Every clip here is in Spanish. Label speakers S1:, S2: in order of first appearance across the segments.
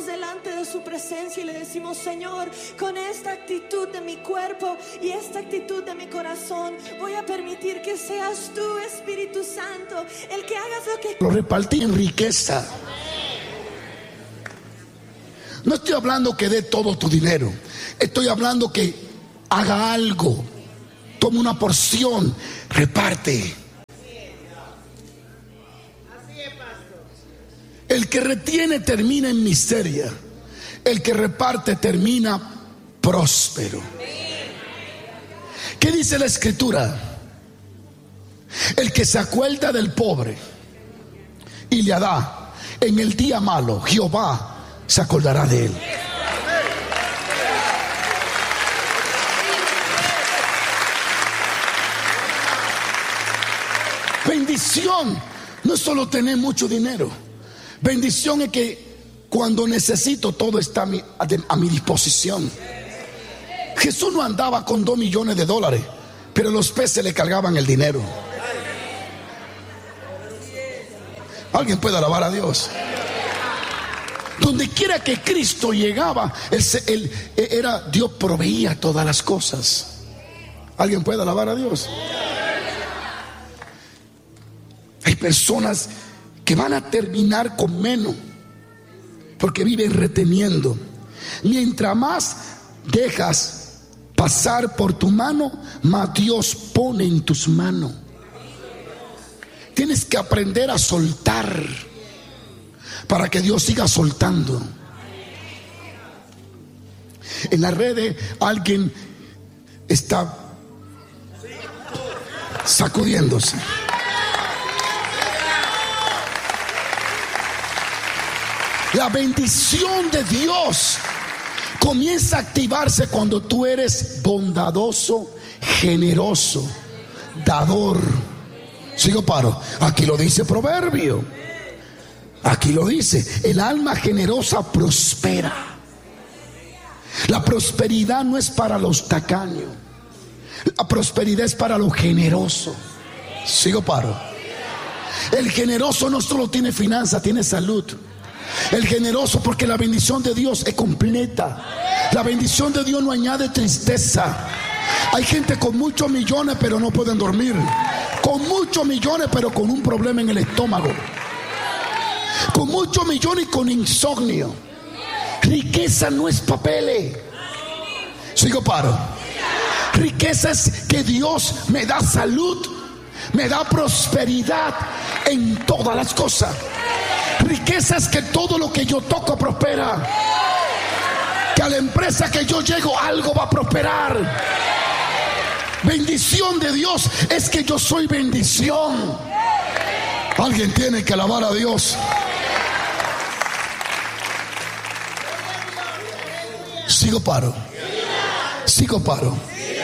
S1: venimos delante de su presencia y le decimos: Señor, con esta actitud de mi cuerpo y esta actitud de mi corazón, voy a permitir que seas tú, Espíritu Santo, el que hagas lo que...
S2: Lo repartí en riqueza. No estoy hablando que dé todo tu dinero, estoy hablando que haga algo. Toma una porción, reparte. El que retiene termina en miseria, el que reparte termina próspero. ¿Qué dice la Escritura? El que se acuerda del pobre y le da en el día malo, Jehová se acordará de él. Bendición no es solo tener mucho dinero. Bendición es que cuando necesito, todo está a mi disposición. Jesús no andaba con 2 millones de dólares, pero los peces le cargaban el dinero. ¿Alguien puede alabar a Dios? Donde quiera que Cristo llegaba, Dios proveía todas las cosas. ¿Alguien puede alabar a Dios? Hay personas que van a terminar con menos porque viven reteniendo. Mientras más dejas pasar por tu mano, más Dios pone en tus manos. Tienes que aprender a soltar para que Dios siga soltando. En las redes alguien está sacudiéndose. La bendición de Dios comienza a activarse cuando tú eres bondadoso, generoso, dador. Sigo paro. Aquí lo dice Proverbio. Aquí lo dice: el alma generosa prospera. La prosperidad no es para los tacaños. La prosperidad es para los generosos. Sigo paro. El generoso no solo tiene finanzas, tiene salud. El generoso, porque la bendición de Dios es completa. La bendición de Dios no añade tristeza. Hay gente con muchos millones pero no pueden dormir, con muchos millones pero con un problema en el estómago, con muchos millones y con insomnio. Riqueza no es papeles. Sigo paro. Riqueza es que Dios me da salud, me da prosperidad en todas las cosas. Riqueza es que todo lo que yo toco prospera. Que a la empresa que yo llego algo va a prosperar. Bendición de Dios es que yo soy bendición. Alguien tiene que alabar a Dios. Sigo paro. Sigo paro.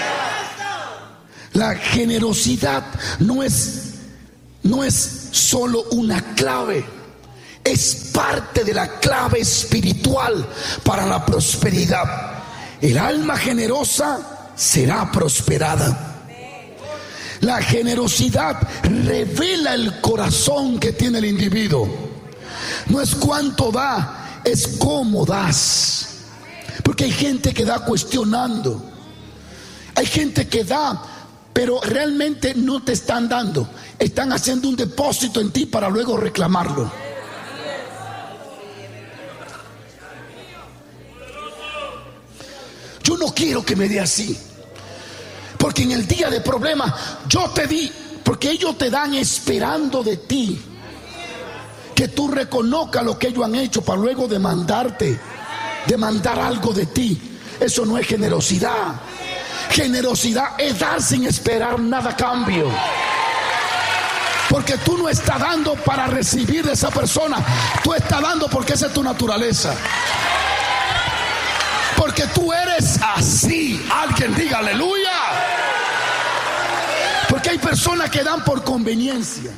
S2: La generosidad no es solo una clave, es parte de la clave espiritual para la prosperidad. El alma generosa será prosperada. La generosidad revela el corazón que tiene el individuo. No es cuánto da, es cómo das. Porque hay gente que da cuestionando. Hay gente que da, pero realmente no te están dando. Están haciendo un depósito en ti para luego reclamarlo. Yo no quiero que me dé así, porque en el día de problema yo te di, porque ellos te dan esperando de ti que tú reconozcas lo que ellos han hecho para luego demandarte, demandar algo de ti. Eso no es generosidad. Generosidad es dar sin esperar nada a cambio, porque tú no estás dando para recibir de esa persona, tú estás dando porque esa es tu naturaleza. Porque tú eres así. Alguien diga aleluya. Porque hay personas que dan por conveniencia.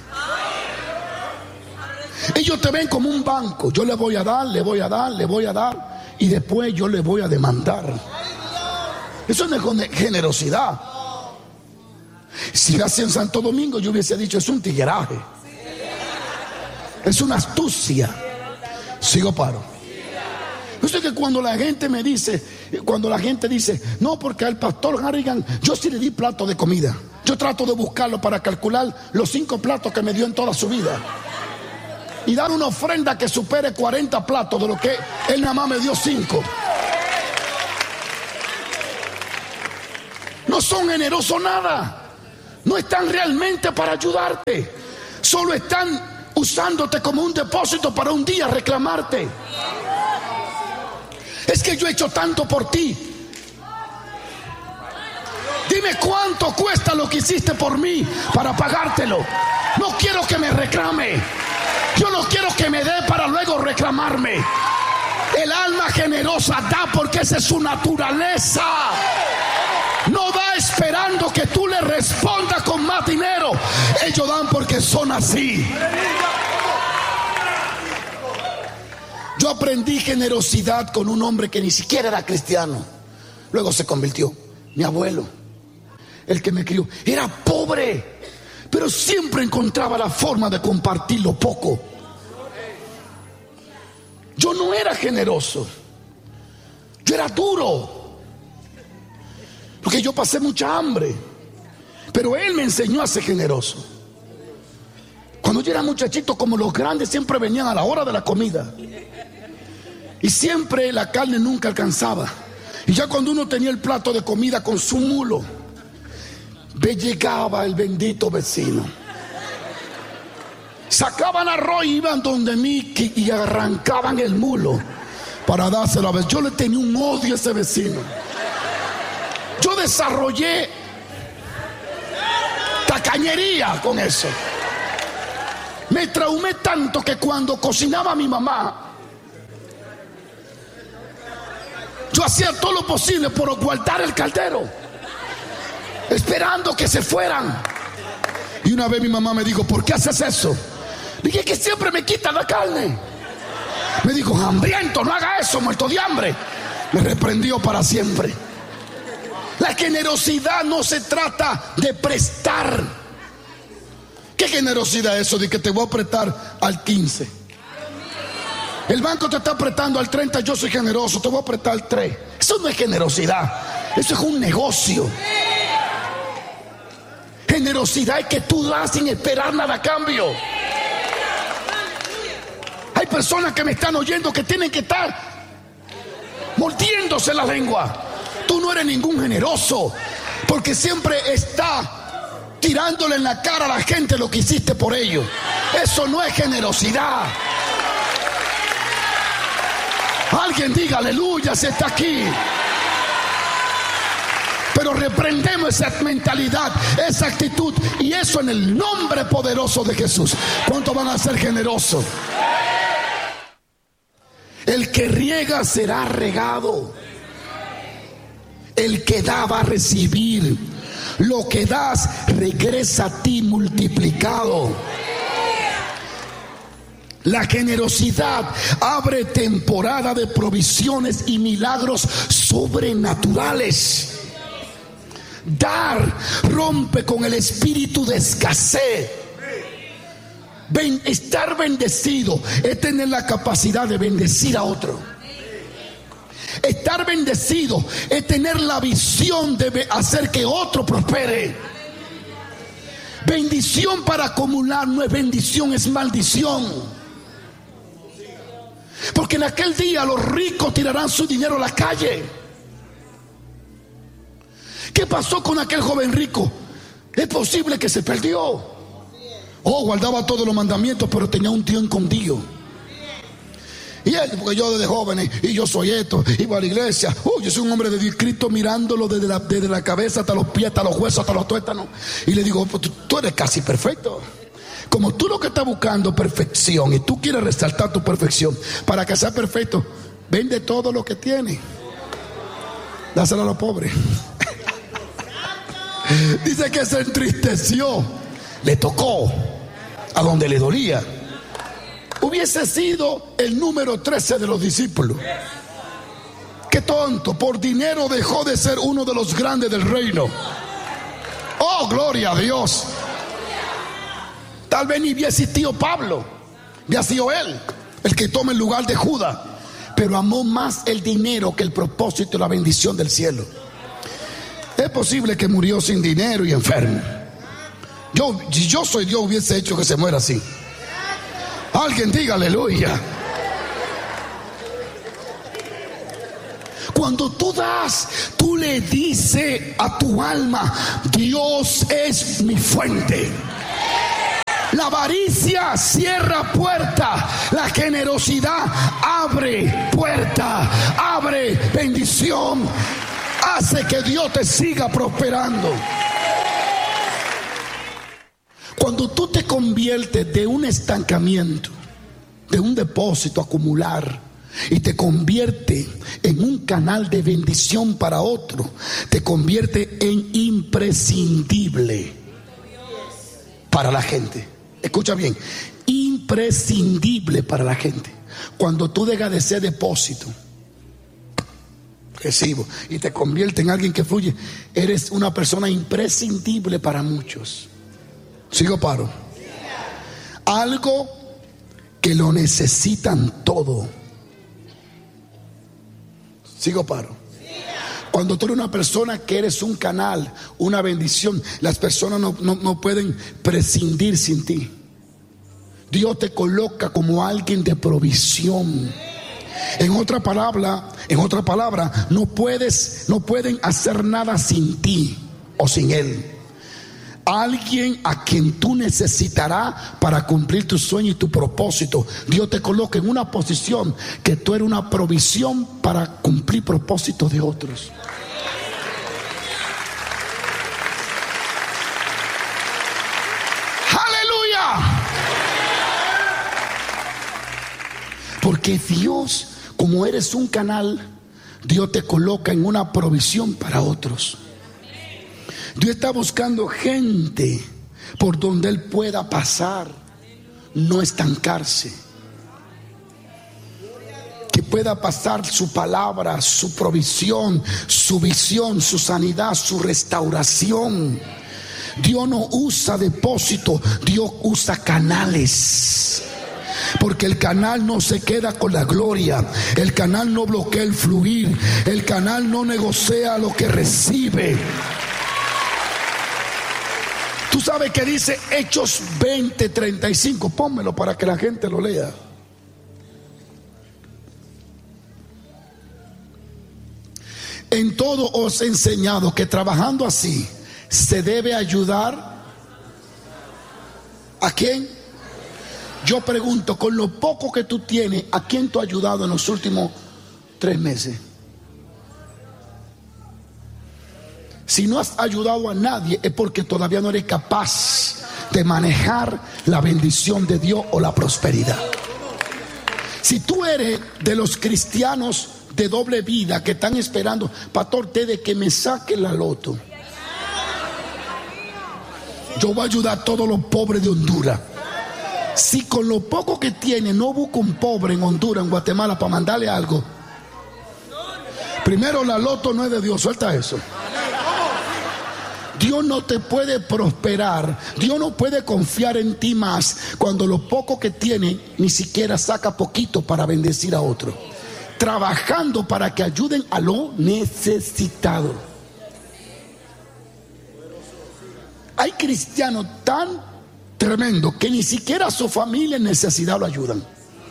S2: Ellos te ven como un banco. Yo le voy a dar, le voy a dar, le voy a dar, y después yo le voy a demandar. Eso no es generosidad. Si nací en Santo Domingo, yo hubiese dicho: es un tigueraje, es una astucia. Sigo paro. Yo sé que cuando la gente dice, no, porque al pastor Harrigan yo sí le di plato de comida. Yo trato de buscarlo para calcular los 5 platos que me dio en toda su vida y dar una ofrenda que supere 40 platos de lo que él nada más me dio 5. No son generosos nada. No están realmente para ayudarte. Solo están usándote como un depósito para un día reclamarte. Es que yo he hecho tanto por ti. Dime cuánto cuesta lo que hiciste por mí para pagártelo. No quiero que me reclame. Yo no quiero que me dé para luego reclamarme. El alma generosa da porque esa es su naturaleza. No da esperando que tú le respondas con más dinero. Ellos dan porque son así. Yo aprendí generosidad con un hombre que ni siquiera era cristiano. Luego se convirtió. Mi abuelo, el que me crió, era pobre, pero siempre encontraba la forma de compartir lo poco. Yo no era generoso. Yo era duro. Porque yo pasé mucha hambre. Pero él me enseñó a ser generoso. Cuando yo era muchachito, como los grandes siempre venían a la hora de la comida. Y siempre la carne nunca alcanzaba. Y ya cuando uno tenía el plato de comida con su mulo, llegaba el bendito vecino. Sacaban arroz y iban donde mí y arrancaban el mulo para dárselo a ver. Yo le tenía un odio a ese vecino. Yo desarrollé tacañería con eso. Me traumé tanto que cuando cocinaba mi mamá, yo hacía todo lo posible por guardar el caldero, esperando que se fueran. Y una vez mi mamá me dijo, ¿por qué haces eso? Dije, que siempre me quitan la carne. Me dijo, hambriento, no haga eso, muerto de hambre. Me reprendió para siempre. La generosidad no se trata de prestar. ¿Qué generosidad es eso de que te voy a prestar al 15? El banco te está prestando al 30, yo soy generoso, te voy a prestar al 3. Eso no es generosidad, eso es un negocio. Generosidad es que tú das sin esperar nada a cambio. Hay personas que me están oyendo que tienen que estar mordiéndose la lengua. Tú no eres ningún generoso, porque siempre está tirándole en la cara a la gente lo que hiciste por ellos. Eso no es generosidad. Alguien diga aleluya si está aquí. Pero reprendemos esa mentalidad, esa actitud, y eso en el nombre poderoso de Jesús. ¿Cuántos van a ser generosos? El que riega será regado. El que da va a recibir. Lo que das regresa a ti multiplicado. La generosidad abre temporada de provisiones y milagros sobrenaturales. Dar rompe con el espíritu de escasez. Estar bendecido es tener la capacidad de bendecir a otro. Estar bendecido es tener la visión de hacer que otro prospere. Bendición para acumular no es bendición, es maldición. Porque en aquel día los ricos tirarán su dinero a la calle. ¿Qué pasó con aquel joven rico? Es posible que se perdió. Oh, guardaba todos los mandamientos, pero tenía un tío escondido. Y él, porque yo desde jóvenes, y yo soy esto, iba a la iglesia. Yo soy un hombre de Dios, Cristo mirándolo desde la cabeza hasta los pies, hasta los huesos, hasta los tuétanos. Y le digo, tú eres casi perfecto. Como tú lo que estás buscando perfección y tú quieres resaltar tu perfección, para que sea perfecto, vende todo lo que tienes, dáselo a los pobres. Dice que se entristeció, le tocó a donde le dolía. Hubiese sido el número 13 de los discípulos. Qué tonto, por dinero dejó de ser uno de los grandes del reino. Oh, gloria a Dios. Tal vez ni había existido Pablo, había sido él el que toma el lugar de Judas. pero amó más el dinero que el propósito y la bendición del cielo. Es posible que murió sin dinero y enfermo. Si yo soy Dios, hubiese hecho que se muera así. Alguien diga aleluya. Cuando tú das, tú le dices a tu alma: Dios es mi fuente. La avaricia cierra puerta, la generosidad abre puerta, abre bendición, hace que Dios te siga prosperando. Cuando tú te conviertes de un estancamiento, de un depósito acumular, y te convierte en un canal de bendición para otro, te convierte en imprescindible para la gente. Escucha bien, imprescindible para la gente. Cuando tú dejas de ser depósito, recibo, y te convierte en alguien que fluye, eres una persona imprescindible para muchos. ¿Sigo paro? Algo que lo necesitan todo. ¿Sigo paro? Cuando tú eres una persona que eres un canal, una bendición, las personas no pueden prescindir sin ti. Dios te coloca como alguien de provisión. En otra palabra, no pueden hacer nada sin ti o sin Él. Alguien a quien tú necesitarás para cumplir tu sueño y tu propósito. Dios te coloca en una posición que tú eres una provisión para cumplir propósitos de otros. ¡Aleluya! Porque Dios, como eres un canal, Dios te coloca en una provisión para otros. Dios está buscando gente por donde Él pueda pasar, no estancarse. Que pueda pasar su palabra, su provisión, su visión, su sanidad, su restauración. Dios no usa depósito, Dios usa canales. Porque el canal no se queda con la gloria, el canal no bloquea el fluir, el canal no negocia lo que recibe. Tú sabes que dice Hechos 20:35. Pónmelo para que la gente lo lea. En todo os he enseñado que trabajando así se debe ayudar. ¿A quién? Yo pregunto, con lo poco que tú tienes, ¿a quién tú has ayudado en los últimos 3 meses? Si no has ayudado a nadie, es porque todavía no eres capaz de manejar la bendición de Dios o la prosperidad. Si tú eres de los cristianos de doble vida que están esperando, pastor, de que me saque la loto, yo voy a ayudar a todos los pobres de Honduras. Si con lo poco que tiene no busco un pobre en Honduras, en Guatemala, para mandarle algo, primero, la loto no es de Dios, suelta eso. Dios no te puede prosperar, Dios no puede confiar en ti más cuando lo poco que tiene ni siquiera saca poquito para bendecir a otro, trabajando para que ayuden a lo necesitado. Hay cristianos tan tremendos que ni siquiera a su familia en necesidad lo ayudan.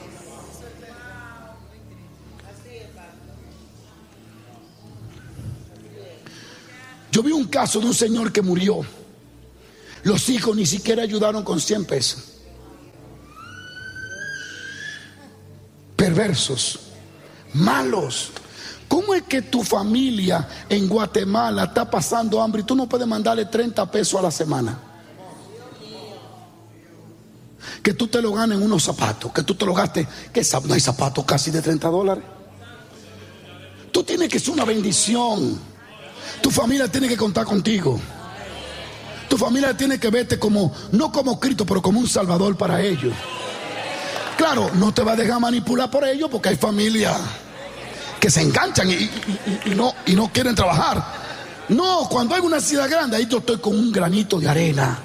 S2: Yo vi un caso de un señor que murió. Los hijos ni siquiera ayudaron con 100 pesos. Perversos, malos. ¿Cómo es que tu familia en Guatemala está pasando hambre y tú no puedes mandarle 30 pesos a la semana? Que tú te lo ganes en unos zapatos, que tú te lo gastes, que no hay zapatos casi de $30. Tú tienes que ser una bendición. Tu familia tiene que contar contigo. Tu familia tiene que verte como, no como Cristo, pero como un Salvador para ellos. Claro, no te va a dejar manipular por ellos, porque hay familias que se enganchan y no quieren trabajar. No, cuando hay una ciudad grande, ahí yo estoy con un granito de arena.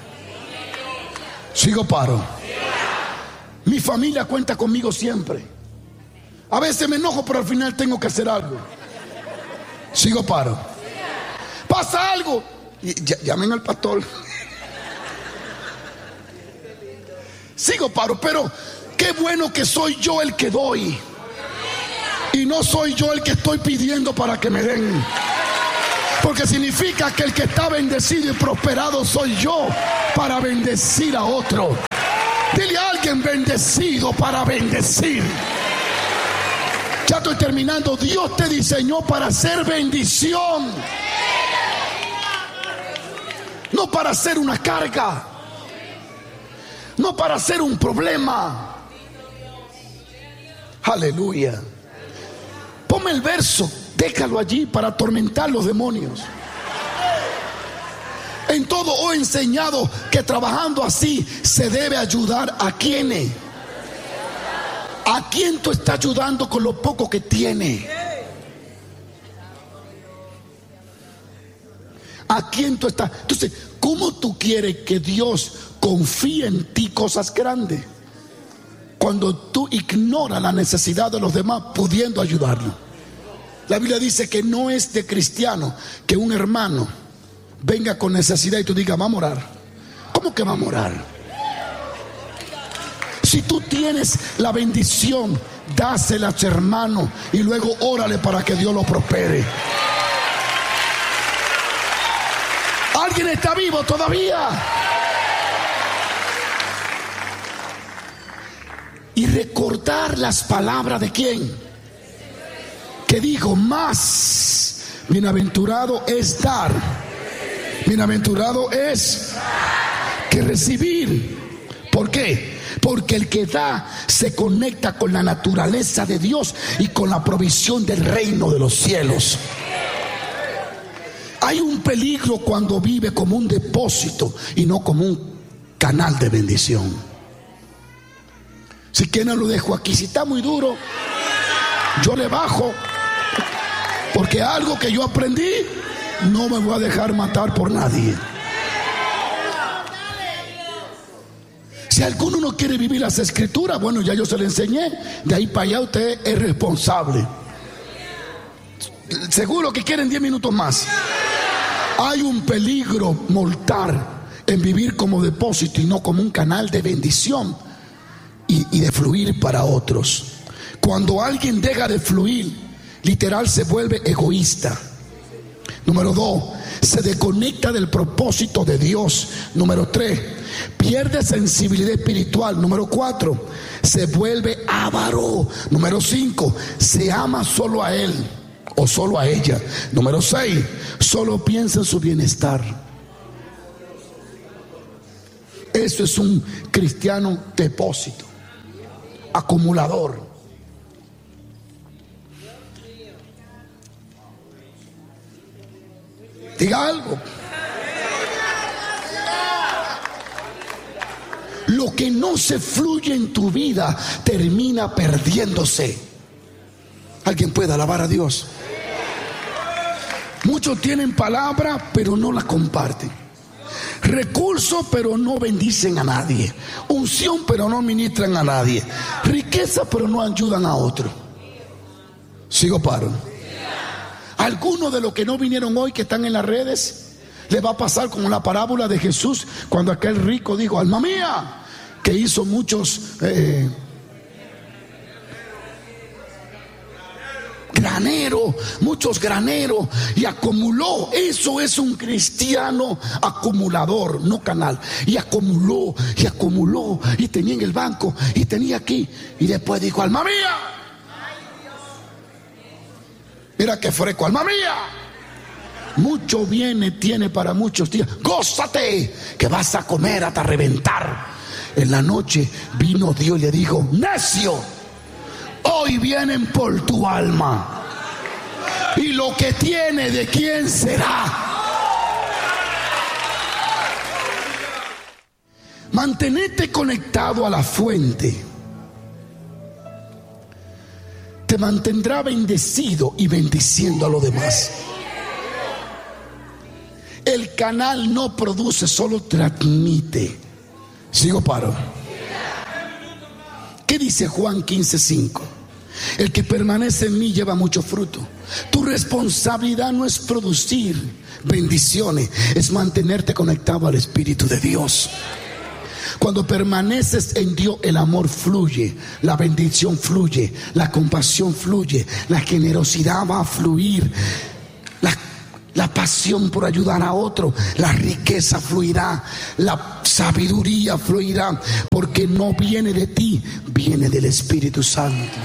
S2: Sigo paro. Mi familia cuenta conmigo siempre. A veces me enojo, pero al final tengo que hacer algo. Sigo paro. Pasa algo y llamen al pastor. Sigo paro, pero qué bueno que soy yo el que doy y no soy yo el que estoy pidiendo para que me den. Porque significa que el que está bendecido y prosperado soy yo para bendecir a otro. Dile a alguien: bendecido para bendecir. Ya estoy terminando. Dios te diseñó para ser bendición, no para ser una carga, no para ser un problema. Aleluya. Ponme el verso, déjalo allí para atormentar los demonios. En todo he enseñado que trabajando así se debe ayudar a quienes. ¿A quién tú estás ayudando con lo poco que tiene? ¿A quién tú estás? Entonces, ¿cómo tú quieres que Dios confíe en ti cosas grandes cuando tú ignoras la necesidad de los demás pudiendo ayudarlo? La Biblia dice que no es de cristiano que un hermano venga con necesidad y tú digas: va a morar. ¿Cómo que va a morar? Si tú tienes la bendición, dásela a tu hermano y luego órale para que Dios lo prospere. ¿Alguien está vivo todavía? Y recordar las palabras de quién, que dijo: más bienaventurado es dar, bienaventurado es que recibir. ¿Por qué? Porque el que da se conecta con la naturaleza de Dios y con la provisión del reino de los cielos. Hay un peligro cuando vive como un depósito y no como un canal de bendición. Si quieren lo dejo aquí. Si está muy duro, yo le bajo, porque algo que yo aprendí, no me voy a dejar matar por nadie. Si alguno no quiere vivir las escrituras, bueno, ya yo se le enseñé. De ahí para allá usted es responsable. Seguro que quieren 10 minutos más. Hay un peligro mortal en vivir como depósito y no como un canal de bendición y de fluir para otros. Cuando alguien deja de fluir, literal se vuelve egoísta. Número 2, se desconecta del propósito de Dios. Número 3, pierde sensibilidad espiritual. Número 4, se vuelve avaro. Número 5, se ama solo a él o solo a ella. Número 6, solo piensa en su bienestar. Eso es un cristiano depósito, acumulador. Diga algo. Lo que no se fluye en tu vida termina perdiéndose. ¿Alguien puede alabar a Dios? Muchos tienen palabra pero no la comparten, recursos pero no bendicen a nadie, unción pero no ministran a nadie, riqueza pero no ayudan a otro. Sigo paro. Algunos de los que no vinieron hoy, que están en las redes, les va a pasar como la parábola de Jesús, cuando aquel rico dijo: alma mía, que hizo muchos muchos graneros y acumuló. Eso es un cristiano acumulador, no canal. Y acumuló y acumuló, y tenía en el banco y tenía aquí, y después dijo: alma mía, mira qué fresco, alma mía, mucho viene tiene para muchos días, gózate que vas a comer hasta reventar. En la noche vino Dios y le dijo: necio, hoy vienen por tu alma, y lo que tiene, ¿de quién será? Mantenerte conectado a la fuente te mantendrá bendecido y bendiciendo a los demás. El canal no produce, solo transmite. Sigo paro. ¿Qué dice Juan 15:5? El que permanece en mí lleva mucho fruto. Tu responsabilidad no es producir bendiciones, es mantenerte conectado al Espíritu de Dios. Cuando permaneces en Dios, el amor fluye, la bendición fluye, la compasión fluye, la generosidad va a fluir, la pasión por ayudar a otro, la riqueza fluirá, la sabiduría fluirá, porque no viene de ti, viene del Espíritu Santo.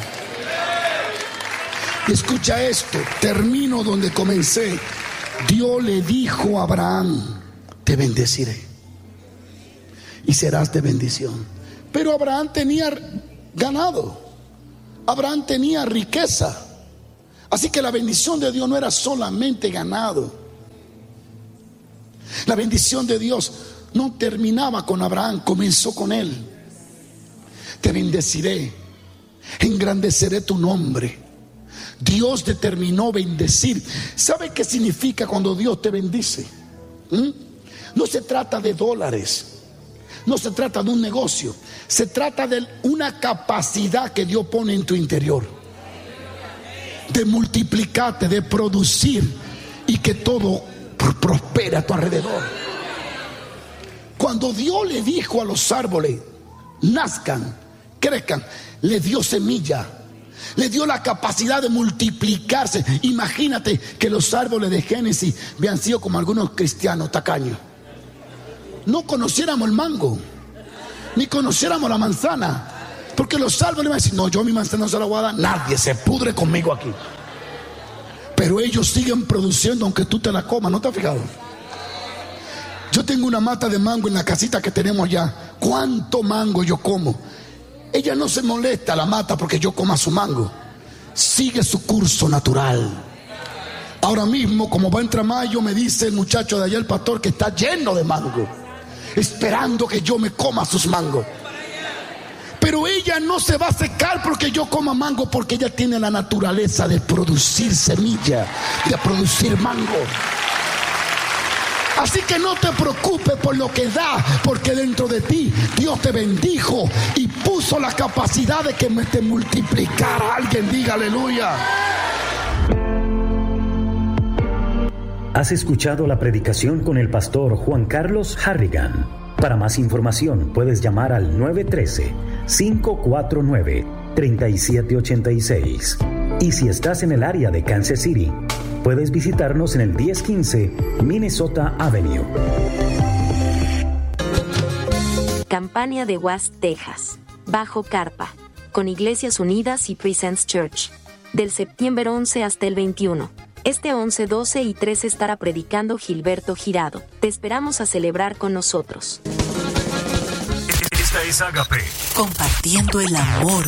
S2: Escucha esto, termino donde comencé. Dios le dijo a Abraham: te bendeciré y serás de bendición. Pero Abraham tenía ganado, Abraham tenía riqueza. Así que la bendición de Dios no era solamente ganado. La bendición de Dios no terminaba con Abraham, comenzó con él. Te bendeciré, engrandeceré tu nombre. Dios determinó bendecir. ¿Sabe qué significa cuando Dios te bendice? No se trata de dólares, no se trata de un negocio, se trata de una capacidad que Dios pone en tu interior, de multiplicarte, de producir y que todo prospere a tu alrededor. Cuando Dios le dijo a los árboles: nazcan, crezcan, le dio semilla, le dio la capacidad de multiplicarse. Imagínate que los árboles de Génesis habían sido como algunos cristianos tacaños. No conociéramos el mango, ni conociéramos la manzana, porque los árboles van a decir: no, yo mi manzana no se la voy a dar, nadie se pudre conmigo aquí. Pero ellos siguen produciendo aunque tú te la comas. ¿No te has fijado? Yo tengo una mata de mango en la casita que tenemos allá. ¿Cuánto mango yo como? Ella no se molesta, la mata, porque yo coma su mango. Sigue su curso natural. Ahora mismo, como va a entrar mayo, me dice el muchacho de allá, el pastor, que está lleno de mango, esperando que yo me coma sus mangos. Pero ella no se va a secar porque yo coma mango, porque ella tiene la naturaleza de producir semilla, de producir mango. Así que no te preocupes por lo que da, porque dentro de ti Dios te bendijo y puso la capacidad de que te multiplicara. Alguien diga aleluya.
S3: Has escuchado la predicación con el pastor Juan Carlos Harrigan. Para más información puedes llamar al 913-549-3786. Y si estás en el área de Kansas City, puedes visitarnos en el 1015 Minnesota Avenue.
S4: Campaña de West, Texas. Bajo carpa. Con Iglesias Unidas y Presence Church. Del septiembre 11 hasta el 21. Este 11, 12 y 13 estará predicando Gilberto Girado. Te esperamos a celebrar con nosotros.
S5: Esta es Agape.
S6: Compartiendo el amor